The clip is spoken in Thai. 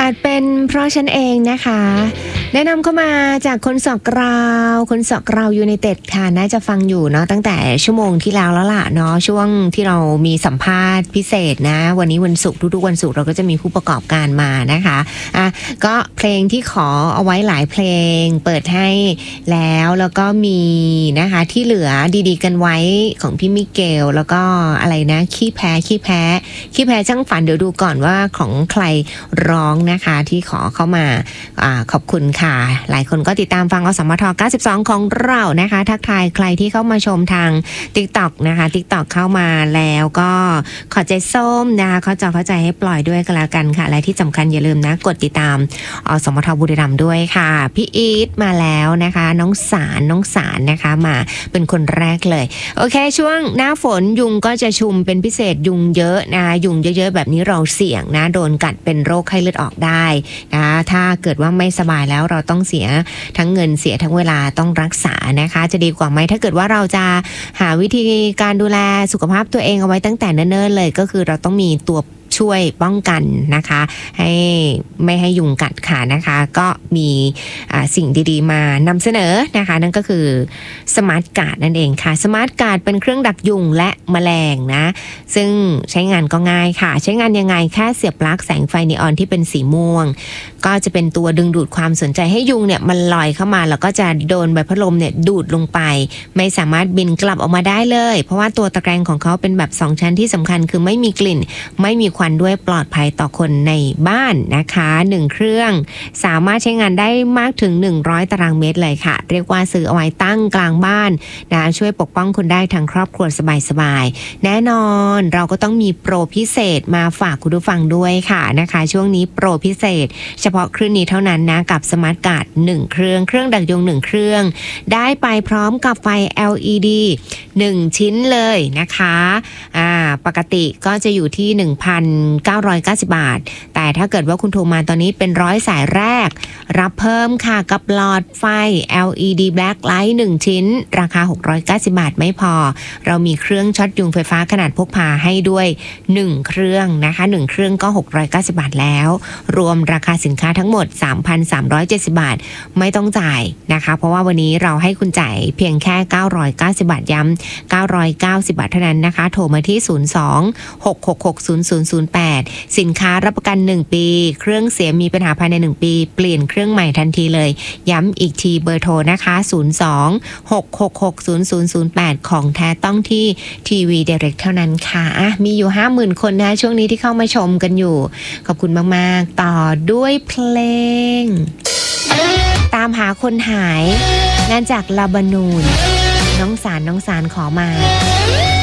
จเป็นเพราะฉันเองนะคะแนะนำเข้ามาจากคนสอกราวยูไนเต็ดค่ะน่าจะฟังอยู่เนาะตั้งแต่ชั่วโมงที่แล้วล่ะเนาะช่วงที่เรามีสัมภาษณ์พิเศษนะวันนี้วันศุกร์ทุกๆวันศุกร์เราก็จะมีผู้ประกอบการมานะคะก็เพลงที่ขอเอาไว้หลายเพลงเปิดให้แล้วก็มีนะคะที่เหลือดีๆกันไว้ของพี่มิเกลแล้วก็อะไรนะขี้แพ้ช่างฝันเดี๋ยวดูก่อนว่าของใครร้องนะคะที่ขอเข้ามาขอบคุณค่ะหลายคนก็ติดตามฟังอสมท92ของเรานะคะทักทายใครที่เข้ามาชมทาง TikTok นะคะ TikTok เข้ามาแล้วก็ขอใจส้มนะคะเข้าใจให้ปล่อยด้วยกันแล้วกันค่ะและที่สำคัญอย่าลืมนะกดติดตามอสมทบุรีรัมย์ด้วยค่ะพี่อีทมาแล้วนะคะน้องสารนะคะมาเป็นคนแรกเลยโอเคช่วงหน้าฝนยุงก็จะชุมเป็นพิเศษยุงเยอะนะยุงเยอะๆแบบนี้เราเสี่ยงนะโดนกัดเป็นโรคไข้เลือดออกได้นะถ้าเกิดว่าไม่สบายแล้วเราต้องเสียทั้งเงินเสียทั้งเวลาต้องรักษานะคะจะดีกว่าไหมถ้าเกิดว่าเราจะหาวิธีการดูแลสุขภาพตัวเองเอาไว้ตั้งแต่เนิ่นๆเลยก็คือเราต้องมีตัวช่วยป้องกันนะคะให้ไม่ให้ยุงกัดค่ะนะคะก็มีสิ่งดีๆมานำเสนอนะคะนั่นก็คือสมาร์ทการ์ดนั่นเองค่ะสมาร์ทการ์ดเป็นเครื่องดักยุงและแมลงนะซึ่งใช้งานก็ง่ายค่ะใช้งานยังไงแค่เสียบปลั๊กแสงไฟนีออนที่เป็นสีม่วงก็จะเป็นตัวดึงดูดความสนใจให้ยุงเนี่ยมันลอยเข้ามาแล้วก็จะโดนใบพัดลมเนี่ยดูดลงไปไม่สามารถบินกลับออกมาได้เลยเพราะว่าตัวตะแกรงของเขาเป็นแบบ2ชั้นที่สำคัญคือไม่มีกลิ่นไม่มีควันด้วยปลอดภัยต่อคนในบ้านนะคะ1เครื่องสามารถใช้งานได้มากถึง100ตารางเมตรเลยค่ะเรียกว่าซื้อเอาไว้ตั้งกลางบ้านนะช่วยปกป้องคุณได้ทั้งครอบครัวสบายๆแน่นอนเราก็ต้องมีโปรพิเศษมาฝากคุณผู้ฟังด้วยค่ะนะคะช่วงนี้โปรพิเศษเฉพาะคลื่นนี้เท่านั้นนะกับสมาร์ทการ์ด1เครื่องดักยุง1เครื่องได้ไปพร้อมกับไฟ LED 1ชิ้นเลยนะคะปกติก็จะอยู่ที่ 1,990 บาทแต่ถ้าเกิดว่าคุณโทรมาตอนนี้เป็น100สายแรกรับเพิ่มค่ะกับหลอดไฟ LED Black Light 1ชิ้นราคา690บาทไม่พอเรามีเครื่องช็อตยุงไฟฟ้าขนาดพกพาให้ด้วย1เครื่องนะคะ1เครื่องก็690บาทแล้วรวมราคาสินค้าทั้งหมด 3,370 บาทไม่ต้องจ่ายนะคะเพราะว่าวันนี้เราให้คุณจ่ายเพียงแค่990บาทย้ำ990บาทเท่านั้นนะคะโทรมาที่02-666-0008สินค้ารับประกัน1ปีเครื่องเสียมีปัญหาภายใน1ปีเปลี่ยนเครื่องใหม่ทันทีเลยย้ำอีกทีเบอร์โทรนะคะ02-666-0008ของแท้ต้องที่ทีวีไดเรกเท่านั้นค่ะมีอยู่ 50,000 คนนะช่วงนี้ที่เข้ามาชมกันอยู่ขอบคุณมากๆต่อด้วยเพลงตามหาคนหายงานจากลาบานูนน้องสารขอมา